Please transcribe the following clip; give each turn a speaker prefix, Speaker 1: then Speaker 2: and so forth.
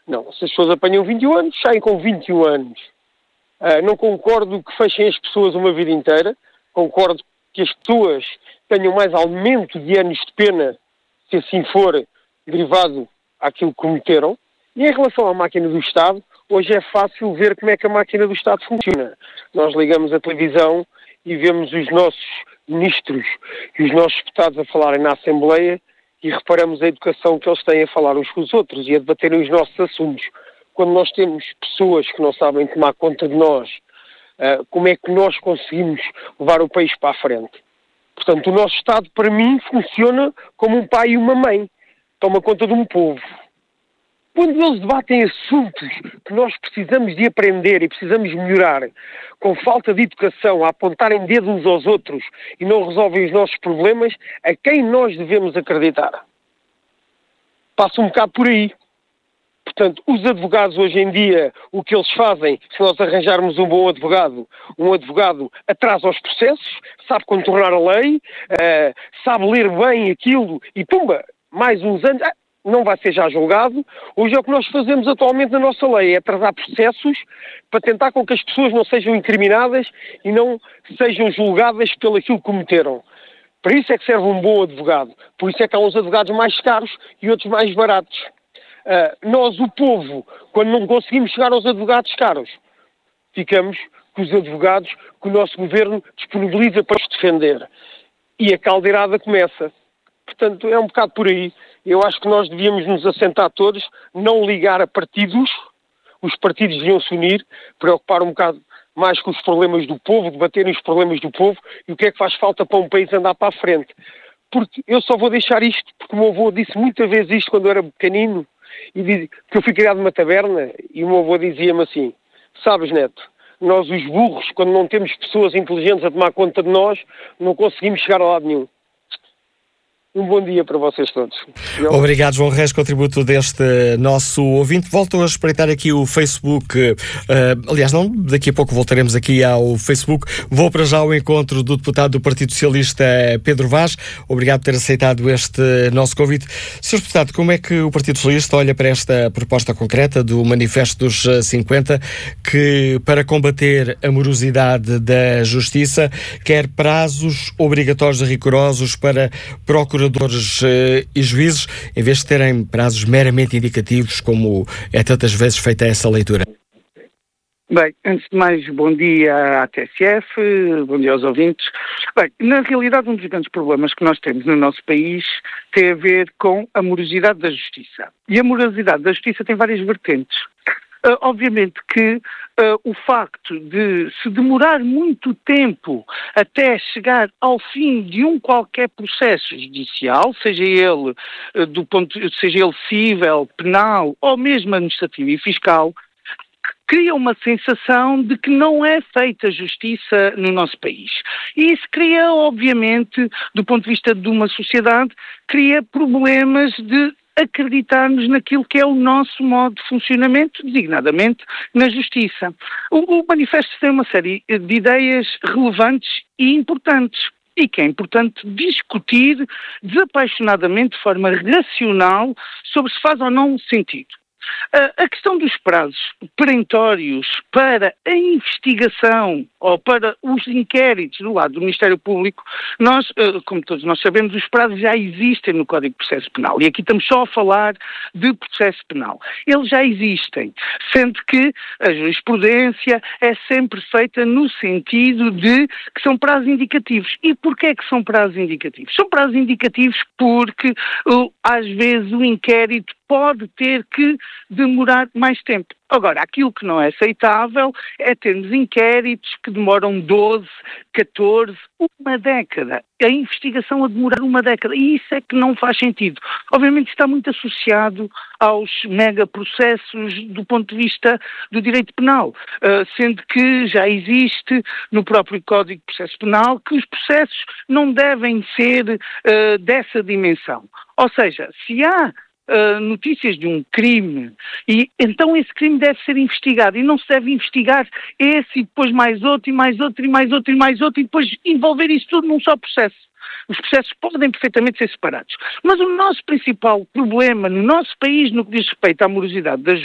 Speaker 1: Não, se as pessoas apanham 21 anos, saem com 21 anos. Não concordo que fechem as pessoas uma vida inteira. Concordo que as pessoas tenham mais aumento de anos de pena, se assim for, derivado àquilo que cometeram. E em relação à máquina do Estado, hoje é fácil ver como é que a máquina do Estado funciona. Nós ligamos a televisão e vemos os nossos ministros e os nossos deputados a falarem na Assembleia e reparamos a educação que eles têm a falar uns com os outros e a debaterem os nossos assuntos. Quando nós temos pessoas que não sabem tomar conta de nós, como é que nós conseguimos levar o país para a frente? Portanto, o nosso Estado, para mim, funciona como um pai e uma mãe. Toma conta de um povo. Quando eles debatem assuntos que nós precisamos de aprender e precisamos melhorar, com falta de educação, a apontarem dedos uns aos outros e não resolvem os nossos problemas, a quem nós devemos acreditar? Passa um bocado por aí. Portanto, os advogados hoje em dia, o que eles fazem, se nós arranjarmos um bom advogado atrasa os processos, sabe contornar a lei, sabe ler bem aquilo e pumba, mais uns anos, não vai ser já julgado. Hoje é o que nós fazemos atualmente na nossa lei, é atrasar processos para tentar com que as pessoas não sejam incriminadas e não sejam julgadas pelo aquilo que cometeram. Para isso é que serve um bom advogado. Por isso é que há uns advogados mais caros e outros mais baratos. Nós, o povo, quando não conseguimos chegar aos advogados caros, ficamos com os advogados que o nosso governo disponibiliza para os defender. E a caldeirada começa. Portanto, é um bocado por aí. Eu acho que nós devíamos nos assentar todos, não ligar a partidos. Os partidos deviam se unir, preocupar um bocado mais com os problemas do povo, debaterem os problemas do povo e o que é que faz falta para um país andar para a frente. Porque eu só vou deixar isto, porque o meu avô disse muitas vezes isto quando eu era pequenino, e que eu fui criado numa taberna, e o meu avô dizia-me assim: sabes, neto, nós os burros, quando não temos pessoas inteligentes a tomar conta de nós, não conseguimos chegar a lado nenhum. Um bom dia para vocês todos.
Speaker 2: Obrigado, João Reis, contributo deste nosso ouvinte. Volto a espreitar aqui o Facebook. Aliás, não, daqui a pouco voltaremos aqui ao Facebook. Vou para já ao encontro do deputado do Partido Socialista, Pedro Vaz. Obrigado por ter aceitado este nosso convite. Sr. Deputado, como é que o Partido Socialista olha para esta proposta concreta do Manifesto dos 50, que, para combater a morosidade da Justiça, quer prazos obrigatórios e rigorosos para procuradores e juízes, em vez de terem prazos meramente indicativos, como é tantas vezes feita essa leitura?
Speaker 3: Bem, antes de mais, bom dia à TSF, bom dia aos ouvintes. Bem, na realidade, um dos grandes problemas que nós temos no nosso país tem a ver com a morosidade da justiça. E a morosidade da justiça tem várias vertentes. Obviamente que o facto de se demorar muito tempo até chegar ao fim de um qualquer processo judicial, seja ele civil, penal ou mesmo administrativo e fiscal, cria uma sensação de que não é feita justiça no nosso país. E isso cria, obviamente, do ponto de vista de uma sociedade, cria problemas de acreditarmos naquilo que é o nosso modo de funcionamento, designadamente na justiça. O manifesto tem uma série de ideias relevantes e importantes, e que é importante discutir desapaixonadamente, de forma racional, sobre se faz ou não sentido. A questão dos prazos perentórios para a investigação ou para os inquéritos do lado do Ministério Público, nós, como todos nós sabemos, os prazos já existem no Código de Processo Penal. E aqui estamos só a falar de processo penal. Eles já existem, sendo que a jurisprudência é sempre feita no sentido de que são prazos indicativos. E porquê que são prazos indicativos? São prazos indicativos porque, às vezes, o inquérito pode ter que demorar mais tempo. Agora, aquilo que não é aceitável é termos inquéritos que demoram 12, 14, uma década. A investigação a demorar uma década. E isso é que não faz sentido. Obviamente está muito associado aos megaprocessos do ponto de vista do direito penal, sendo que já existe no próprio Código de Processo Penal que os processos não devem ser dessa dimensão. Ou seja, se há notícias de um crime, e então esse crime deve ser investigado, e não se deve investigar esse e depois mais outro, e mais outro, e mais outro, e mais outro, e depois envolver isso tudo num só processo. Os processos podem perfeitamente ser separados. Mas o nosso principal problema no nosso país, no que diz respeito à morosidade da